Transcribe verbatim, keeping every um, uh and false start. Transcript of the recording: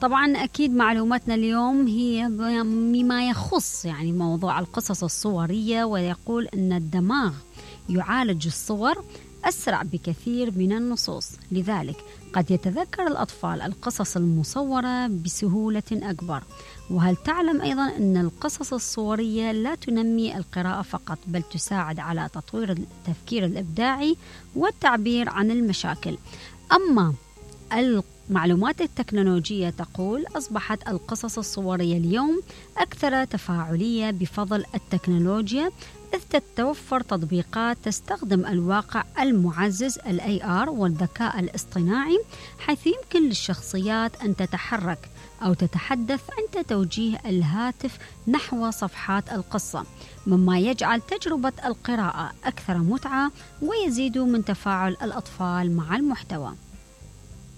طبعا أكيد معلوماتنا اليوم هي بما يخص يعني موضوع القصص الصورية، ويقول أن الدماغ يعالج الصور أسرع بكثير من النصوص، لذلك قد يتذكر الأطفال القصص المصورة بسهولة أكبر. وهل تعلم أيضا أن القصص الصورية لا تنمي القراءة فقط، بل تساعد على تطوير التفكير الإبداعي والتعبير عن المشاكل؟ أما المعلومات التكنولوجية تقول أصبحت القصص الصورية اليوم أكثر تفاعلية بفضل التكنولوجيا، إذ تتوفر تطبيقات تستخدم الواقع المعزز ال إيه آر والذكاء الاصطناعي، حيث يمكن للشخصيات أن تتحرك أو تتحدث عند توجيه الهاتف نحو صفحات القصة، مما يجعل تجربة القراءة أكثر متعة ويزيد من تفاعل الأطفال مع المحتوى.